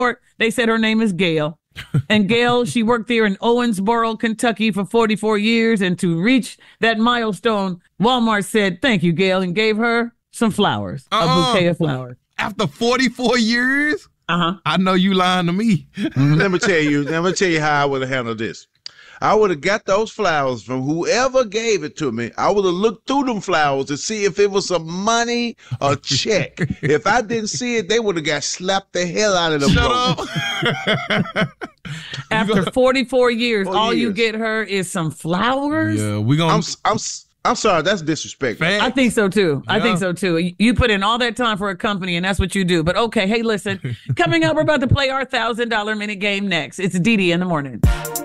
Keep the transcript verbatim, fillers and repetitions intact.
They said her name is Gail. And Gail, she worked there in Owensboro, Kentucky for forty-four years. And to reach that milestone, Walmart said, thank you, Gail, and gave her some flowers, uh-uh. a bouquet of flowers. After forty-four years? Uh-huh. I know you lying to me. Let me tell you, let me tell you how I would have handled this. I would have got those flowers from whoever gave it to me. I would have looked through them flowers to see if it was some money or check. If I didn't see it, they would have got slapped the hell out of them. Shut up. After forty-four years, Four all years. you get her is some flowers? Yeah, we gonna... I'm, I'm, I'm sorry, that's disrespectful. I think so, too. I Yeah. think so, too. You put in all that time for a company, and that's what you do. But, okay, hey, listen. Coming up, we're about to play our one thousand dollars minute game next. It's Dee Dee in the morning.